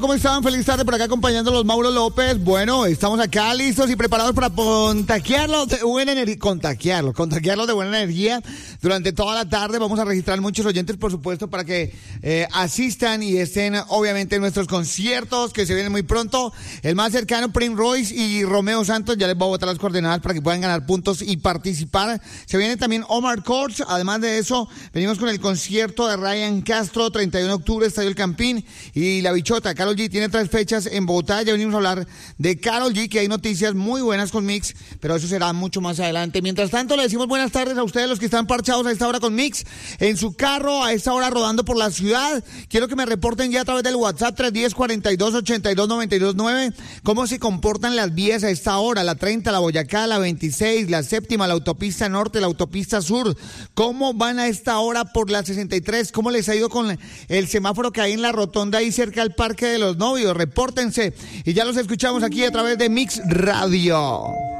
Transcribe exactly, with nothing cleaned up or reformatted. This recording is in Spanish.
¿Cómo están? Feliz tarde por acá acompañando a los Mauro López. Bueno, estamos acá listos y preparados para contagiarlos de buena energía, contagiarlos, contagiarlos de buena energía durante toda la tarde. Vamos a registrar muchos oyentes, por supuesto, para que eh, asistan y estén, obviamente, en nuestros conciertos que se vienen muy pronto. El más cercano, Prince Royce y Romeo Santos. Ya les voy a botar las coordenadas para que puedan ganar puntos y participar. Se viene también Omar Courtz. Además de eso, venimos con el concierto de Ryan Castro, treinta y uno de octubre, Estadio El Campín, y La Bichota. Karol G tiene tres fechas en Bogotá. Ya venimos a hablar de Karol G, que hay noticias muy buenas con Mix, pero eso será mucho más adelante. Mientras tanto, le decimos buenas tardes a ustedes, los que están parchados a esta hora con Mix, en su carro, a esta hora rodando por la ciudad. Quiero que me reporten ya a través del WhatsApp tres uno cero, cuarenta y dos, ochenta y dos, noventa y dos nueve cómo se comportan las vías a esta hora, la treinta, la Boyacá, la veintiséis, la séptima, la autopista norte, la autopista sur. ¿Cómo van a esta hora por la sesenta y tres? ¿Cómo les ha ido con el semáforo que hay en la rotonda ahí cerca del Parque de los Novios? Repórtense y ya los escuchamos aquí a través de Mix Radio.